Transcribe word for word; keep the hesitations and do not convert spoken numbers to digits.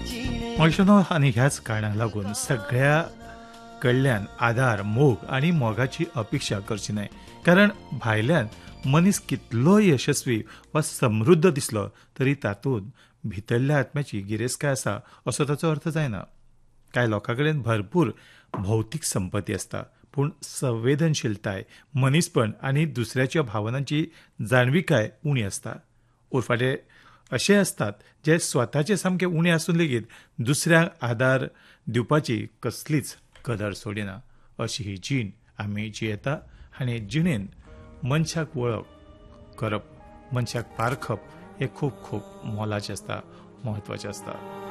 वैष्णव आनी ह्याच कारणाक लागून सगळ्या कडल्यान आदार मोग आनी मोगाची अपेक्षा करची न्हय. कारण भायल्यान मनीस कितलो यशस्वी वा समृद्ध दिसलो तरी तातूंत भितरल्या आत्म्याची गिरेस्तकाय आसा असो ताचो अर्थ जायना. कांय लोकां कडेन भरपूर भौतीक संपत्ती आसता, पूण संवेदनशीलताय, मनीसपण आनी दुसऱ्याच्या भावनांची जाणविकाय उणी आसता. उरफाटे अशे आसतात जे स्वताचे सामके उणे आसून लेगीत दुसऱ्यांक आदार दिवपाची कसलीच कदर सोडिना. अशी ही जीण आमी जियेता आनी जिणेन मनशाक वळख करप, मनशाक पारखप हें खूब खूब मोलाचें आसता, म्हत्वाचें आसता.